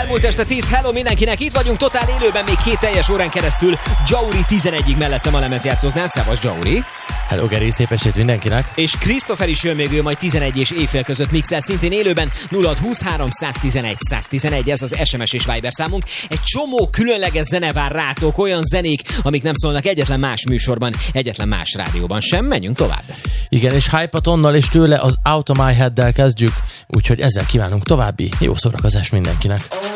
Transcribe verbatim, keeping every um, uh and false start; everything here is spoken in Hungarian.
elmúlt este tíz, hello mindenkinek, itt vagyunk totál élőben még két teljes órán keresztül. Jauri tizenegyig mellettem a lemezjátszóknál, szevasz Jauri. Hello Geri, szép estét mindenkinek. És Christopher is jön még, ő majd tizenegy és éjfél között mixel szintén élőben. Nulla húszhárom száztizenegy száztizenegy, ez az es em es és Viber számunk. Egy csomó különleges zene vár rátok, olyan zenék, amik nem szólnak egyetlen más műsorban, egyetlen más rádióban sem. Menjünk tovább. Igen, és Hypatonnal és tőle az Out of My Head-del kezdjük, úgyhogy ezzel kívánunk további jó szórakozást mindenkinek.